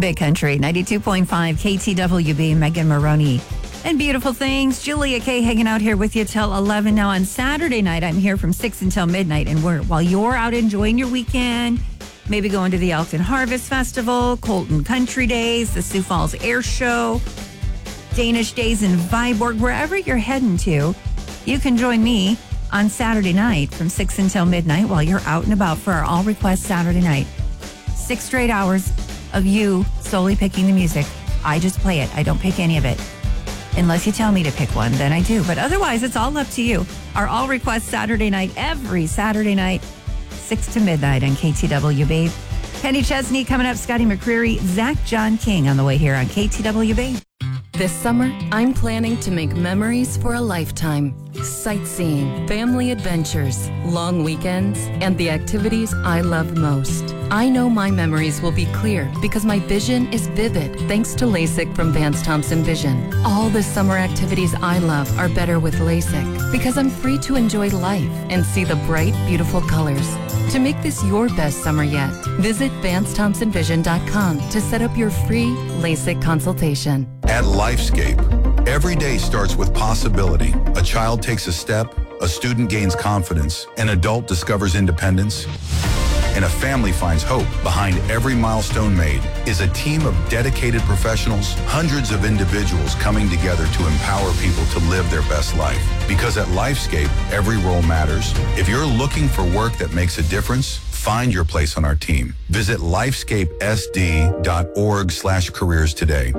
Big Country, 92.5 KTWB, Megan Maroney. And beautiful things. Julia Kay hanging out here with you till 11. Now on Saturday night, I'm here from 6 until midnight. And while you're out enjoying your weekend, maybe going to the Elkton Harvest Festival, Colton Country Days, the Sioux Falls Air Show, Danish Days in Viborg, wherever you're heading to, you can join me on Saturday night from 6 until midnight while you're out and about for our All Request Saturday night. 6 straight hours of you solely picking the music. I just play it. I don't pick any of it. Unless you tell me to pick one, then I do. But otherwise, it's all up to you. Our All Request Saturday night, every Saturday night, 6 to midnight on KTWB. Kenny Chesney coming up, Scotty McCreery, Zach John King on the way here on KTWB. This summer, I'm planning to make memories for a lifetime. Sightseeing, family adventures, long weekends, and the activities I love most. I know my memories will be clear because my vision is vivid thanks to LASIK from Vance Thompson Vision. All the summer activities I love are better with LASIK because I'm free to enjoy life and see the bright, beautiful colors. To make this your best summer yet, visit VanceThompsonVision.com to set up your free LASIK consultation. At Lifescape, every day starts with possibility. A child takes a step, a student gains confidence, an adult discovers independence, and a family finds hope. Behind every milestone made is a team of dedicated professionals, hundreds of individuals coming together to empower people to live their best life. Because at Lifescape, every role matters. If you're looking for work that makes a difference, find your place on our team. Visit lifescapesd.org/careers today.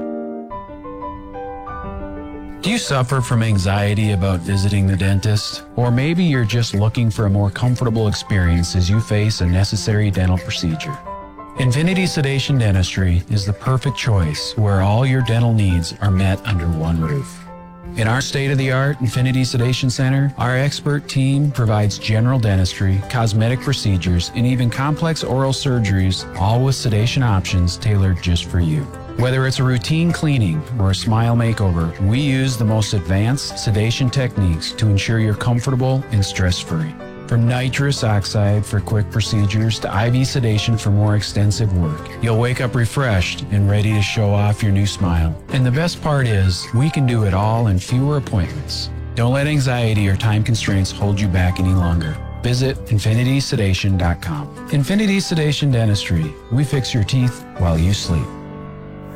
Do you suffer from anxiety about visiting the dentist? Or maybe you're just looking for a more comfortable experience as you face a necessary dental procedure. Infinity Sedation Dentistry is the perfect choice where all your dental needs are met under one roof. In our state-of-the-art Infinity Sedation Center, our expert team provides general dentistry, cosmetic procedures, and even complex oral surgeries, all with sedation options tailored just for you. Whether it's a routine cleaning or a smile makeover, we use the most advanced sedation techniques to ensure you're comfortable and stress-free. From nitrous oxide for quick procedures to IV sedation for more extensive work, you'll wake up refreshed and ready to show off your new smile. And the best part is, we can do it all in fewer appointments. Don't let anxiety or time constraints hold you back any longer. Visit infinitysedation.com. Infinity Sedation Dentistry. We fix your teeth while you sleep.